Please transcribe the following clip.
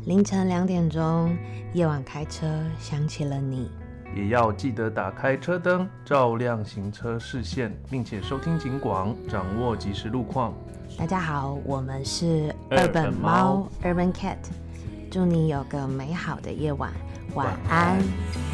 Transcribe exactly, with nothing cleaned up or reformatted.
凌晨两点钟，夜晚开车想起了你， 也要记得打开车灯，照亮行车视线，并且收听警广，掌握即时路况。 大家好，我们是二本本猫猫 Urban Cat， 祝你有个美好的夜晚，晚安。